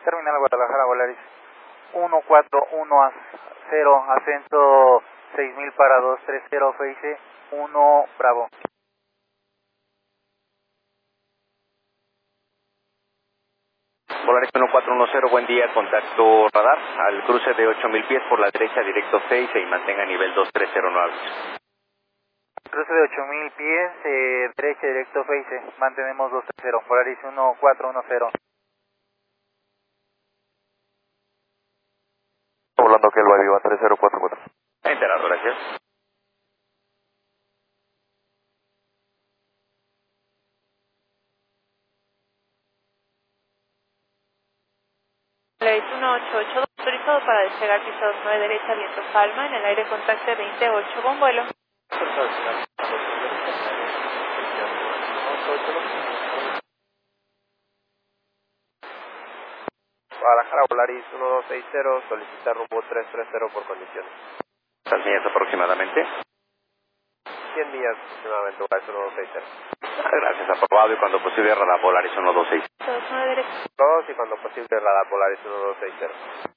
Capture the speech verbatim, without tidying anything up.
Terminal Guadalajara, Volaris uno cuatro uno a cero, ascenso seis mil para dos tres cero, Face uno, Bravo. Volaris uno cuatro uno cero, buen día, contacto radar, al cruce de ocho mil pies por la derecha, directo Face y mantenga nivel dos tres cero nueve. Cruce de ocho mil pies, eh, derecha, directo Face, mantenemos dos tres cero, Volaris uno cuatro uno cero. Volando que el Viva tres cero cuatro cuatro. Enterado, gracias. Volaris uno ocho ocho dos, autorizado para despegar piso nueve derecha, viento Palma, en el aire contacte veintiocho, con vuelo. Guadalajara, Volaris uno dos seis cero, solicita rumbo tres tres cero por condiciones. ¿Cuántas millas aproximadamente? cien millas aproximadamente, Volaris uno dos seis cero. Gracias, aprobado y cuando posible radar Volaris uno dos seis. nueve derecha. Todos y cuando posible radar Volaris uno dos seis cero.